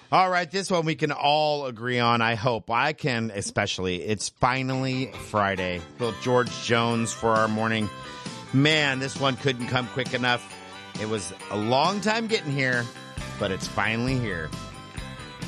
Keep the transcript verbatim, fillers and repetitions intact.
All right, this one we can all agree on, I hope. I can especially. It's finally Friday. Little George Jones for our morning. Man, this one couldn't come quick enough. It was a long time getting here, but it's finally here.